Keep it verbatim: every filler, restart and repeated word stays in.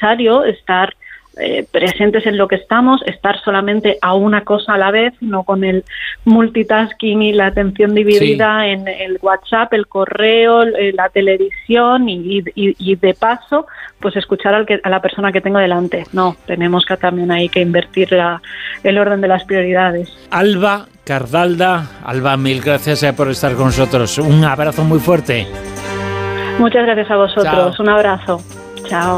necesario estar eh, presentes en lo que estamos, estar solamente a una cosa a la vez, no con el multitasking y la atención dividida sí. en el WhatsApp, el correo, la televisión y, y, y de paso pues escuchar al que, a la persona que tengo delante. No, tenemos que también ahí que invertir la, el orden de las prioridades. Alba Cardalda, Alba, mil gracias por estar con nosotros. Un abrazo muy fuerte. Muchas gracias a vosotros. Chao. Un abrazo. Chao.